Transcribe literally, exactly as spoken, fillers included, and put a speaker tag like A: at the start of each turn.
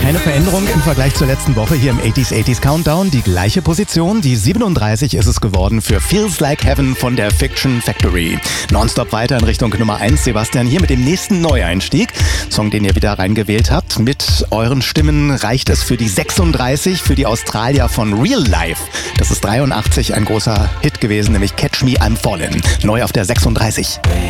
A: Keine Veränderung im Vergleich zur letzten Woche hier im achtziger achtziger Countdown. Die gleiche Position, die siebenunddreißig ist es geworden für Feels Like Heaven von der Fiction Factory. Nonstop weiter in Richtung Nummer eins. Sebastian hier mit dem nächsten Neueinstieg. Song, den ihr wieder reingewählt habt. Mit euren Stimmen reicht es für die sechsunddreißig, für die Australier von Real Life. Das ist dreiundachtzig ein großer Hit gewesen, nämlich Catch Me I'm Fallin'. Neu auf der sechsunddreißig.